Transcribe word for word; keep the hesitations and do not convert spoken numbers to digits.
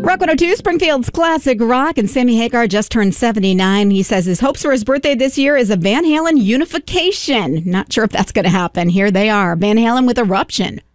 Rock one oh two, Springfield's classic rock, and Sammy Hagar just turned seventy-nine. He says his hopes for his birthday this year is a Van Halen unification. Not sure if that's going to happen. Here they are, Van Halen with Eruption.